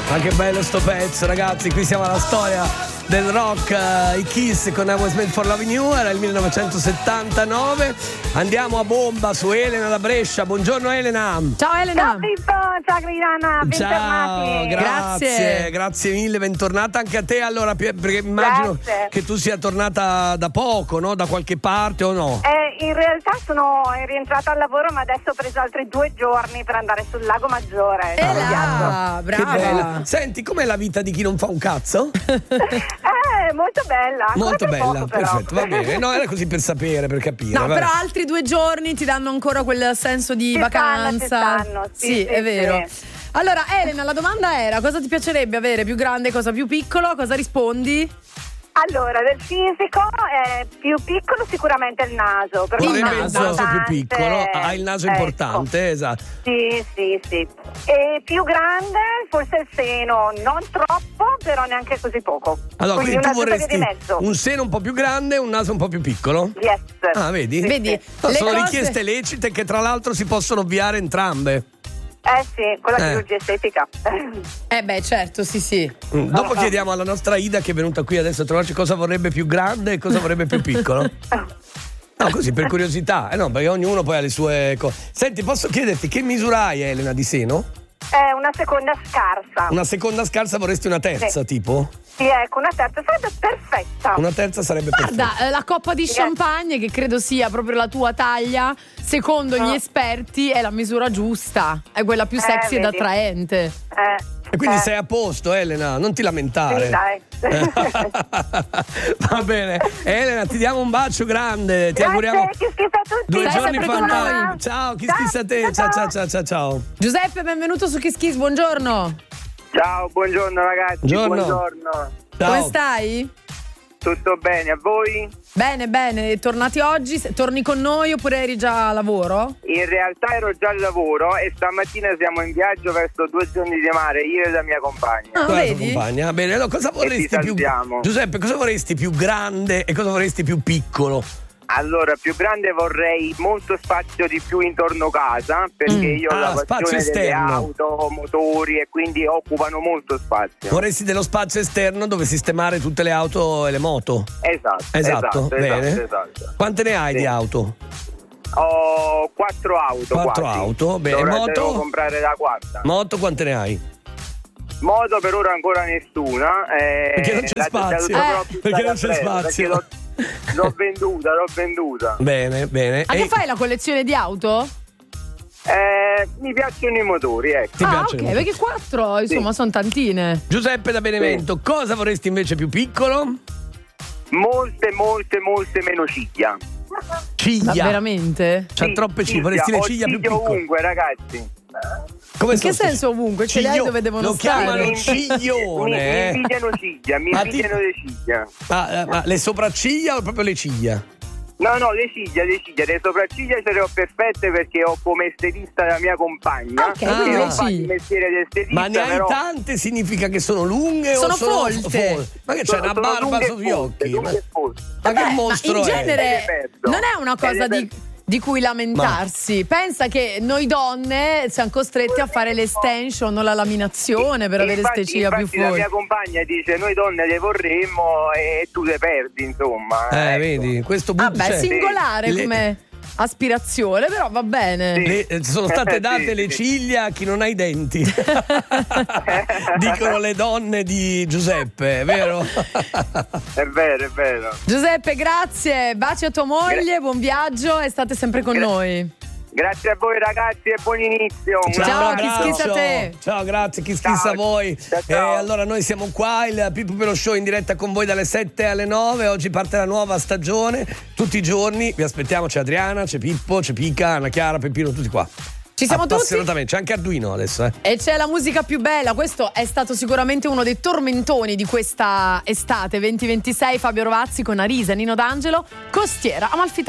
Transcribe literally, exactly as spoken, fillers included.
Ma che bello sto pezzo, ragazzi, qui siamo alla storia del rock, uh, i Kiss con I Was Made for Loving You, era il millenovecentosettantanove. Andiamo a bomba su Elena da Brescia. Buongiorno Elena. Ciao Elena. Ciao Pippo, ciao Grigliana, bentornati. Ciao, grazie, Grazie. grazie mille, bentornata anche a te. Allora, perché immagino Grazie. che tu sia tornata da poco, no? Da qualche parte o no? Eh, in realtà sono rientrata al lavoro, ma adesso ho preso altri due giorni per andare sul Lago Maggiore. E Sul viaggio. là, Che bella. brava. Senti, com'è la vita di chi non fa un cazzo? Eh, molto bella. ancora Molto per bella, poco, però. perfetto, va bene. No, era così per sapere, per capire. No, vabbè. però altri due giorni ti danno ancora quel senso di Ci vacanza. stanno, ci stanno, sì, sì, è vero. sì. Allora, Elena, la domanda era: cosa ti piacerebbe avere, più grande, cosa più piccolo? Cosa rispondi? Allora, del fisico è più piccolo sicuramente il naso. Perché Vorrebbe il il naso naso più importante, piccolo, ha il naso ecco. importante, esatto. Sì, sì, sì. E più grande forse il seno, non troppo, però neanche così poco. Allora, quindi, una tu giusta via vorresti di mezzo. un seno un po' più grande e un naso un po' più piccolo? Yes. Ah, vedi? Sì, Vedi? sì. No, Le sono cose- richieste lecite che tra l'altro si possono ovviare entrambe. Eh sì, con la Eh. chirurgia estetica. Eh beh, certo, sì, sì. Mm, Dopo chiediamo alla nostra Ida, che è venuta qui adesso a trovarci, cosa vorrebbe più grande e cosa vorrebbe più piccolo. No, così per curiosità. Eh no, perché ognuno poi ha le sue cose. Senti, posso chiederti che misura hai, Elena, di seno? È una seconda scarsa. Una seconda scarsa, vorresti una terza, Sì. tipo? Sì, ecco, una terza sarebbe perfetta. Una terza sarebbe perfetta. Guarda, eh, la coppa di champagne, che credo sia proprio la tua taglia, secondo gli Ah. esperti è la misura giusta, è quella più Eh, sexy ed vedi. attraente. Eh, E quindi eh, sei a posto, Elena, non ti lamentare. Sì, dai. Va bene, Elena, ti diamo un bacio grande, ti Grazie, auguriamo chi schifo a tutti. due Stai giorni sempre con fantastici. noi. Ciao, chi Ciao, schissa a te? Ciao, ciao, ciao, ciao, ciao. Giuseppe, benvenuto su Kiss Kiss, buongiorno. Ciao, buongiorno ragazzi, Buongiorno. buongiorno. Ciao. Come stai? Tutto bene, a voi? Bene, bene, tornati oggi, Se- torni con noi oppure eri già a lavoro? In realtà ero già al lavoro e stamattina siamo in viaggio verso due giorni di mare, io e la mia compagna. Ah, Tu e la tua vedi? compagna. Bene, allora cosa vorresti più salutiamo. Giuseppe, cosa vorresti più grande e cosa vorresti più piccolo? Allora, più grande vorrei molto spazio di più intorno casa, perché Mm. io ho Ah, la spazio passione delle esterno. auto, motori e quindi occupano molto spazio. Vorresti dello spazio esterno dove sistemare tutte le auto e le moto? Esatto, Esatto, esatto, bene. esatto, esatto. Quante ne hai Sì. di auto? Ho quattro auto. Quattro quasi. auto, bene. Dovrei- Moto? devo comprare la quarta. Moto quante ne hai? Moto per ora ancora nessuna. eh, Perché non c'è la- spazio. la dovrò Eh. più Perché non stare c'è a breve, spazio. perché L'ho, l'ho venduta, l'ho venduta. Bene, bene. Ah, E che fai la collezione di auto? Eh, mi piacciono i motori, ecco. ti ah, piacciono? ok, perché quattro, insomma, sono tantine. Giuseppe da Benevento, cosa vorresti invece più piccolo? Molte, molte, molte meno ciglia. Ma Ciglia. veramente? C'ha Sì, troppe ciglia, vorresti le ho ciglia più ciglia piccole. ovunque, ragazzi. Come In che sono senso ovunque? Ce le hai Ciglio- dove devono lo stare? chiamano Mi- ciglione, Mi, mi eh. invidiano ciglia, mi Ma ti- invidiano le ciglia. Ma, ma le sopracciglia o proprio le ciglia? No, no, le ciglia, le ciglia, le sopracciglia ce le ho perfette perché ho come estetista la mia compagna. Ok, che quindi non le fa il ciglia. mestiere di estetista, Ma ne hai però tante, significa che sono lunghe Sono o sono folte. fol- Ma che c'è sono- una sono barba lunghe sugli e occhi? folte, Ma, lunghe e folte. ma che Vabbè, mostro ma in è? genere Ed è perdo. non è una cosa Ed è di, perdo. di cui lamentarsi. Pensa che noi donne siamo costretti a fare l'estension o la laminazione per avere Infatti- ste ciglia più infatti la folte. mia compagna dice noi donne le vorremmo e tu le perdi, insomma. Eh, ecco. vedi, questo but- Vabbè, cioè, singolare le- come aspirazione, però va bene. Sì. le- eh, sono state Sì, date le sì. ciglia a chi non ha i denti. Dicono le donne di Giuseppe, è vero? È vero, è vero. Giuseppe, grazie, baci a tua moglie, buon viaggio e state sempre con Gra- noi. Grazie a voi ragazzi e buon inizio. Un Ciao, abbraccio. chi schissa a te. Ciao, grazie, chi Ciao. schissa a voi. Ciao, ciao. E allora noi siamo qua, il Pippo Per Lo Show in diretta con voi dalle sette alle nove. Oggi parte la nuova stagione, tutti i giorni. Vi aspettiamo, c'è Adriana, c'è Pippo, c'è Pica, Anna Chiara, Peppino, tutti qua. Ci siamo tutti Appassionatamente, c'è anche Arduino adesso, eh. e c'è la musica più bella. Questo è stato sicuramente uno dei tormentoni di questa estate venti ventisei. Fabio Rovazzi con Arisa e Nino D'Angelo, Costiera Amalfitana.